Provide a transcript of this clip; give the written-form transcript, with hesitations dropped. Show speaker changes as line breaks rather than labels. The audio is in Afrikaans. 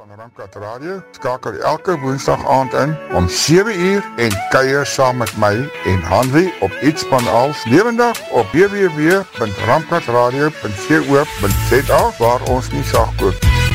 van Ramkat Radio. Skakel elke woensdag aand in om 7 uur en kuier saam met my en Hanlie op iets van als lewendig op www.ramkatradio.co.za waar ons nie sag koop.